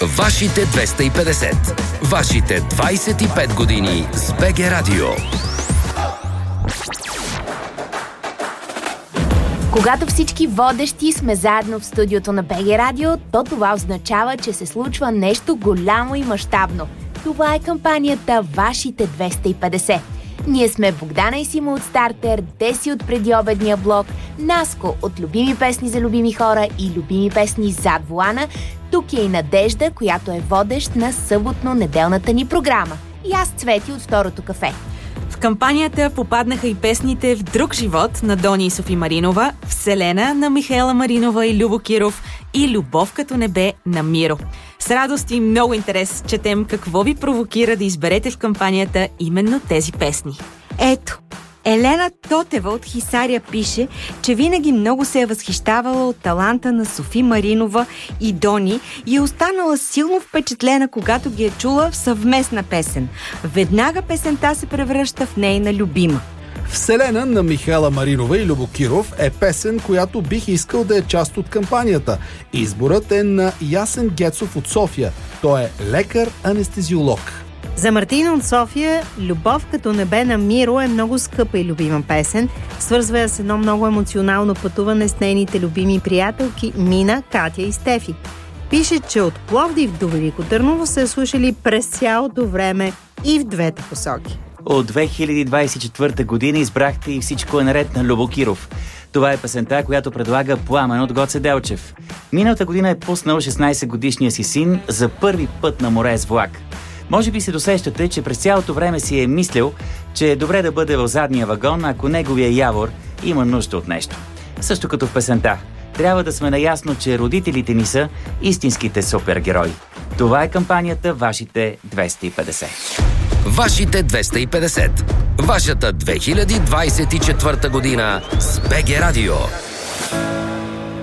Вашите 250. Вашите 25 години с БГ Радио. Когато всички водещи сме заедно в студиото на БГ Радио, то това означава, че се случва нещо голямо и мащабно. Това е кампанията Вашите 250. Ние сме Богдана и Симо от Стартер, Деси от предиобедния блок, Наско от любими песни за любими хора и любими песни зад волана. Тук е и Надежда, която е водещ на съботно-неделната ни програма. И аз, Цвети, от Второто кафе. В кампанията попаднаха и песните «В друг живот» на Дони и Софи Маринова, «Вселена» на Михаела Маринова и Любо Киров и «Любов като небе» на Миро. С радост и много интерес четем какво ви провокира да изберете в кампанията именно тези песни. Ето, Елена Тотева от Хисаря пише, че винаги много се е възхищавала от таланта на Софи Маринова и Дони и е останала силно впечатлена, когато ги е чула в съвместна песен. Веднага песента се превръща в нейна любима. Вселена на Михаела Маринова и Любо Киров е песен, която бих искал да е част от кампанията. Изборът е на Ясен Гецов от София. Той е лекар-анестезиолог. За Мартина от София «Любов като небе» на Миро е много скъпа и любима песен. Свързва я с едно много емоционално пътуване с нейните любими приятелки Мина, Катя и Стефи. Пише, че от Пловдив до Велико Търново се слушали през цялото време и в двете посоки. От 2024 година избрахте и «Всичко е наред» на Любо Киров. Това е песента, която предлага Пламен от Гоце Делчев. Миналата година е пуснал 16-годишния си син за първи път на море с влак. Може би се досещате, че през цялото време си е мислил, че е добре да бъде в задния вагон, ако неговия явор има нужда от нещо. Също като в песента. Трябва да сме наясно, че родителите ни са истинските супергерои. Това е кампанията Вашите 250. Вашите 250. Вашата 2024 година с БГ Радио.